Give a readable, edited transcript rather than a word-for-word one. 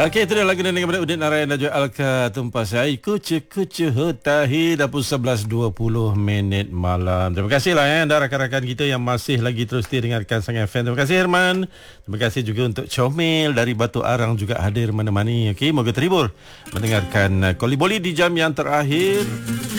Okey, itu dia lagu dari kepada Udin Narayana dan juga Alka Tumpasai. Kucu-kucu hutahi dah pun 11.20 malam. Terima kasih lah anda rakan-rakan kita yang masih lagi terus dengarkan Sang FM. Terima kasih Herman. Terima kasih juga untuk Comel dari Batu Arang juga hadir menemani. Okey, moga terhibur mendengarkan Koliboli di jam yang terakhir.